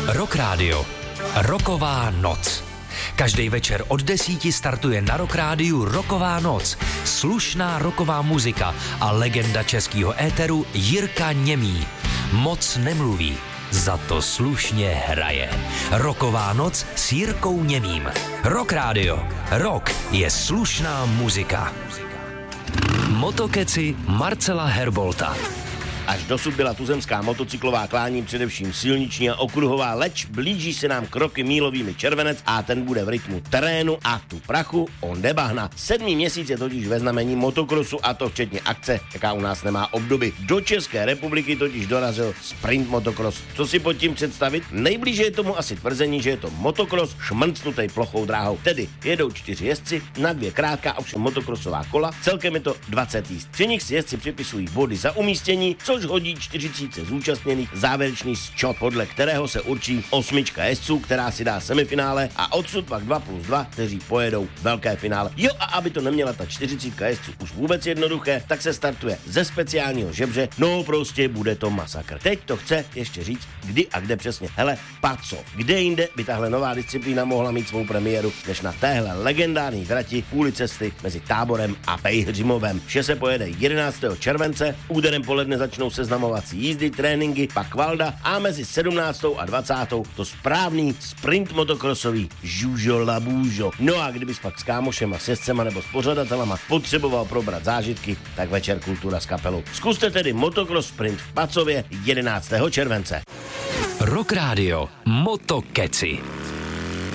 Rock Radio. Rocková noc. Každý večer od 10 startuje na Rock Rádiu Rocková noc. Slušná rocková muzika a legenda českého éteru Jirka Němý. Moc nemluví, za to slušně hraje. Rocková noc s Jirkou Němým. Rock Radio. Rock je slušná muzika. Motokeci Marcela Herbolta. Až dosud byla tuzemská motocyklová klání především silniční a okruhová, leč blíží se nám kroky mílovými červenec a ten bude v rytmu terénu a tu prachu onde bahna. 7. měsíc je totiž ve znamení motokrosu a to včetně akce, jaká u nás nemá obdoby. Do České republiky totiž dorazil sprint motokros. Co si pod tím představit? Nejblíže je tomu asi tvrzení, že je to motokros šmrcnutej plochou dráhou. Tedy jedou 4 jezdci na 2 krátká ovšem motokrosová kola, celkem je to 20 jízd. Při nich si jezdci připisují body za umístění, což hodí 40 zúčastněných závěrečný sčot, podle kterého se určí 8 jezdců, která si dá semifinále a odsud pak 2+2, kteří pojedou velké finále. Jo, a aby to neměla ta 40 jezdců už vůbec jednoduché, tak se startuje ze speciálního žebře, no prostě bude to masakr. Teď to chce ještě říct, kdy a kde přesně. Hele, Pacov, kde jinde by tahle nová disciplína mohla mít svou premiéru, než na téhle legendární trati půli cesty mezi Táborem a Pejhřimovem. Vše se pojede 11. července, úderem poledne začnou seznamovací jízdy, tréninky, pak Valda a mezi 17. a 20. to správný sprint motokrosový žužo labůžo. No a kdybys pak s kámošema, s jezdcema nebo s pořadatelama potřeboval probrat zážitky, tak večer kultura s kapelou. Zkuste tedy motokros sprint v Pacově 11. července. Rock Radio Motokeci.